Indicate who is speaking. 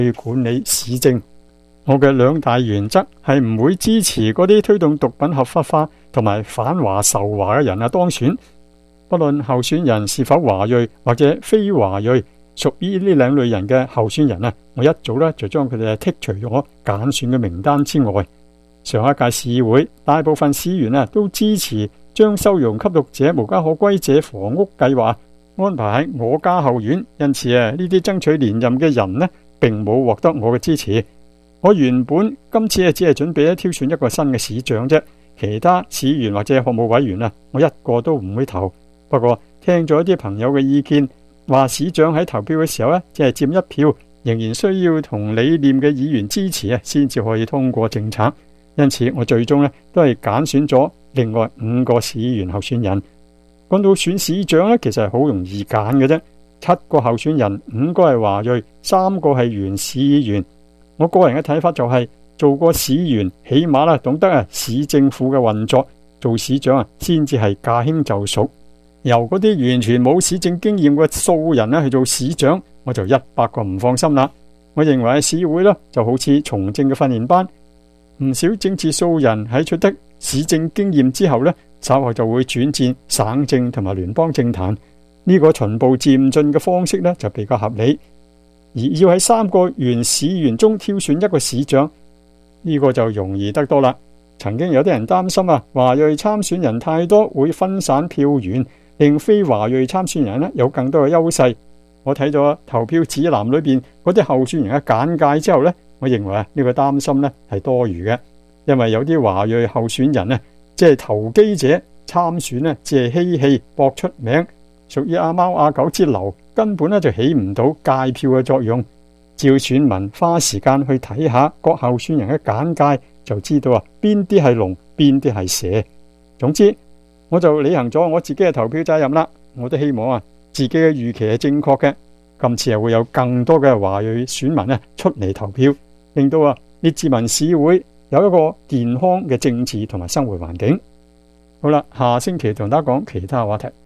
Speaker 1: 去管理市政。我嘅兩大原則係唔會支持嗰啲推動毒品合法化同埋反華仇華嘅人當選。不論候選人是否華裔或者非華裔，屬於呢兩類人嘅候選人我一早就將佢哋剔除咗揀選嘅名單之外。上一屆市議會大部分市員都支持將收容吸毒者無家可歸者房屋計劃安排喺我家後院，因此呢啲爭取連任嘅人並冇獲得我嘅支持。我原本今次只係準備挑選一個新嘅市長啫，其他市員或者學務委員我一個都唔會投。不過聽咗一啲朋友嘅意見，話市長喺投票嘅時候只係佔一票，仍然需要同理念嘅議員支持先至可以通過政策。因此我最終都係揀選咗另外5個市議員候選人。講到選市長其實係好容易揀嘅啫，7個候選人，5個係華裔，3個係原市議員。我個人嘅睇法就係，做過市議員起碼懂得市政府嘅運作，做市長先至係駕輕就熟。由嗰啲完全冇市政經驗嘅素人去做市長，我就100個唔放心啦。我認為市議會就好似從政嘅訓練班，唔少政治素人喺取得市政經驗之後稍後就會轉戰省政同埋聯邦政壇。呢個循步漸進嘅方式就比較合理。而要喺3個原市議員中挑選一個市長，呢個就容易得多啦。曾經有啲人擔心華裔參選人太多會分散票源，令非華裔參選人有更多嘅優勢。我睇咗投票指南裏邊嗰啲候選人嘅簡介之後我認為呢個擔心係多餘嘅，因為有啲華裔候選人即係投機者參選只係嬉戲博出名，屬於阿貓阿狗之流，根本就起唔到界票嘅作用。只要選民花時間去睇下各候選人嘅簡介，就知道邊啲係龍，邊啲係蛇。總之，我就履行咗我自己嘅投票責任啦。我都希望自己嘅預期係正確嘅。今次會有更多嘅華裔選民出嚟投票，令到列治文市會有一個健康嘅政治同埋生活環境。好啦，下星期同大家講其他話題。